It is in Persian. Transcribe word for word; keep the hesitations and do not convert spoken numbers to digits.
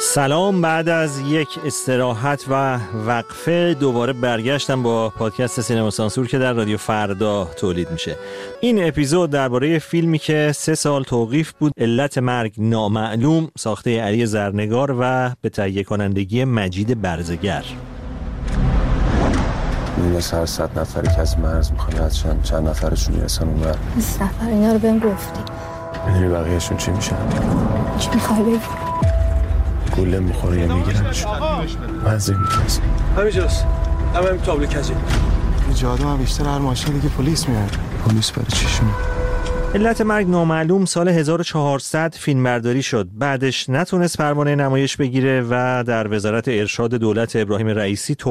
سلام، بعد از یک استراحت و وقفه دوباره برگشتم با پادکست سینما سانسور که در رادیو فردا تولید میشه. این اپیزود درباره فیلمی که سه سال توقیف بود، علت مرگ نامعلوم، ساخته علی زرنگار و به تهیه کنندگی مجید برزگر. این سر صد نفری که از مرز میخوان ردشن، چند نفرشون میرسن اونور؟ بیست نفر. اینا رو بهم گفتی. میدونی بقیهشون چی میشن؟ چی میخوای بگی؟ گله میخوره یا میگیرنشون. منزل میتونست همینجاست. هم همین تابلو کجی این جاده هم بیشتر هر ماشین دیگه پلیس میاد. پلیس برای چیشونه؟ علت مرگ نامعلوم سال هزار و چهارصد فیلمبرداری شد. بعدش نتونست پروانه نمایش بگیره و در وزارت ارشاد دولت ابراهیم رئیسی